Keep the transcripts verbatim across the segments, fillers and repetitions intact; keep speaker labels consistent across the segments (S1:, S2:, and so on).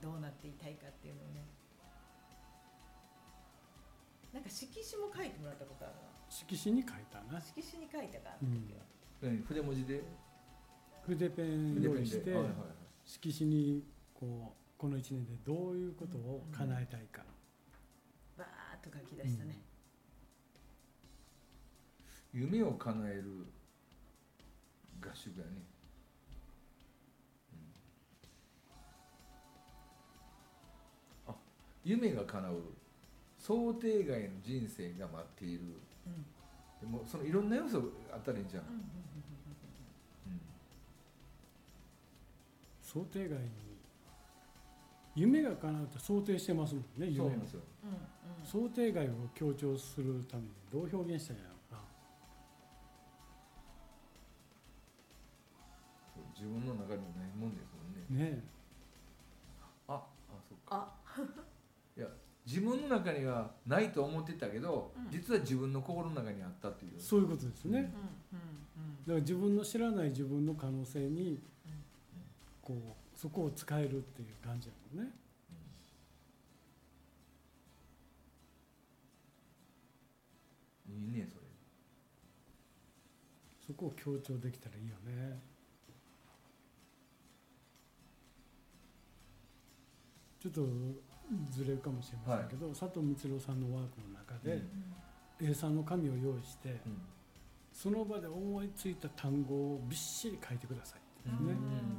S1: どうなっていたいかっていうのをね、なんか色紙も書いてもらったことあるな。
S2: 色紙に書いたな。
S1: 色紙に書いたかあの時は、
S3: うん、筆文字で
S2: 筆ペン用意して、
S3: はいはいはい、
S2: 色紙にこうこのいちねんでどういうことを叶えたいか、
S1: バーッと書き出したね、
S3: うん、夢を叶える合宿やね、うん、あ、夢が叶う想定外の人生が待っている、うん、でもそのいろんな要素あったらいいんじゃん、うんうんうんうん、
S2: 想定外に夢が叶うって想定してますもんね。夢を
S3: そうなんですよ、
S2: うんうん、想定外を強調するためにどう表現したんやろうな。
S3: 自分の中にもないもんですもんね。ねえ、あ、あ、そっか。あいや自分の中にはないと思ってたけど、うん、実は自分の心の中にあったっていう。
S2: そういうことですね、うんうんうん、だから自分の知らない自分の可能性に、うん、こうそこを使えるっていう感じだもんね、
S3: うん、いいねそれ。
S2: そこを強調できたらいいよね。ちょっとずれるかもしれませんけど、はい、佐藤光郎さんのワークの中で、うん、エーさんの紙を用意して、うん、その場で思いついた単語をびっしり書いてくださいってですね、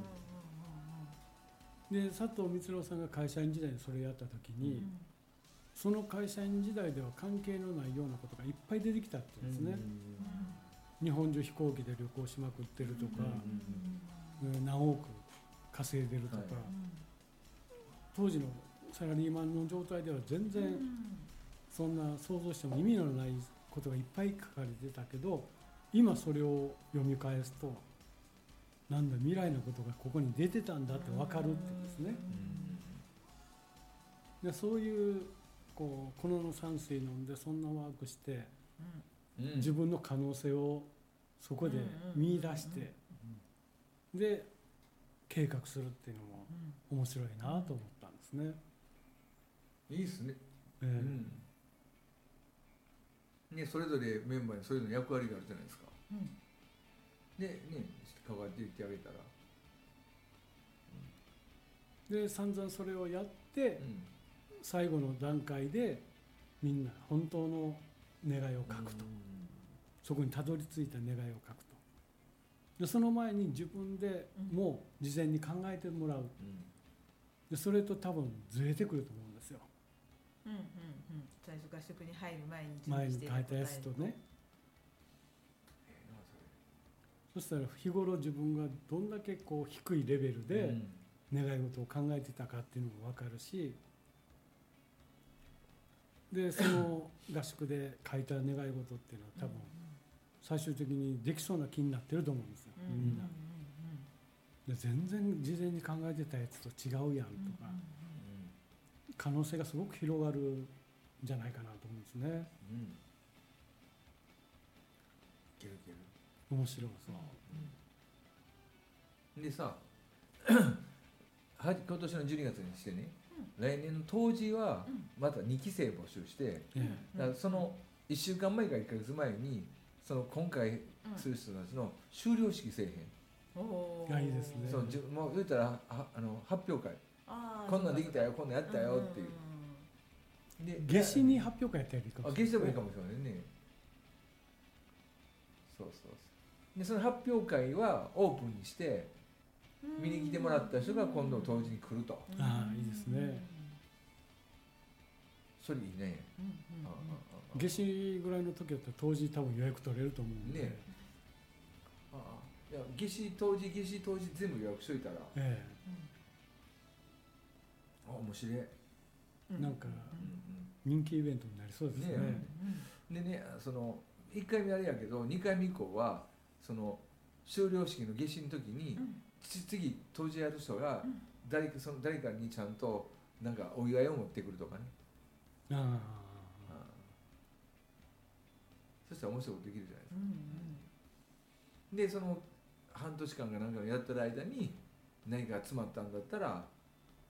S2: うん、で佐藤光郎さんが会社員時代にそれをやった時に、うん、その会社員時代では関係のないようなことがいっぱい出てきたってですね、うん、日本中飛行機で旅行しまくってるとか、うん、何億稼いでるとか、はい、当時のサラリーマンの状態では全然そんな想像しても意味のないことがいっぱい書かれてたけど、今それを読み返すとなんだ未来のことがここに出てたんだって分かるってですね。でそういうこうこの山水飲んでそんなワークして、自分の可能性をそこで見出してで計画するっていうのも面白いなと思ったんですね。
S3: いいですね、
S2: えーうん
S3: ね、それぞれメンバーにそれぞれの役割があるじゃないですか、うん、でね関わっていってあげたら、
S2: うん、で散々それをやって、うん、最後の段階でみんな本当の願いを書くと、うん、そこにたどり着いた願いを書くと。でその前に自分でもう事前に考えてもらう、うん、でそれと多分ずれてくると思うんですよ。
S1: うんうんうん、最初合宿に入る前に
S2: 前に書いたやつとね、そしたら日頃自分がどんだけこう低いレベルで願い事を考えてたかっていうのも分かるし、でその合宿で書いた願い事っていうのは多分最終的にできそうな気になってると思うんですよ、みんな。で全然事前に考えてたやつと違うやんとか、可能性がすごく広がるんじゃないかなと思うんですね。うん、い
S3: けるいける。
S2: 面白いそう。
S3: うん、でさ今年のじゅうにがつにしてね、うん、来年の冬至はまたにき生募集して、うん、だからそのいっしゅうかんまえかいっかげつまえにその今回する人たちの修了式せえへん。
S2: おー、いいですね。
S3: そうもう言うたらああの発表会、こんなんできたよこんなんやったよっていう。
S2: で夏至に発表会やったらいいかもしれない。
S3: 夏至でもいいかもしれないね。そうそうそう。でその発表会はオープンにして見に来てもらった人が今度当時に来ると。
S2: ああいいですね。
S3: それいいね。
S2: 夏至ぐらいの時だったら当時多分予約取れると思うんで。ね。
S3: ああいや夏至当時夏至当時全部予約しといたら。ええ。あ面白い。
S2: なんか人気イベントになりそうですね。ね
S3: でねそのいっかいめあれやけどにかいめ以降はその修了式の夏至の時に、うん、次当時やる人が誰か、その誰かにちゃんとなんかお祝いを持ってくるとかね。ああそしたら面白いことできるじゃないですか。うんうん、でその半年間がなんかやってる間に何か集まったんだったら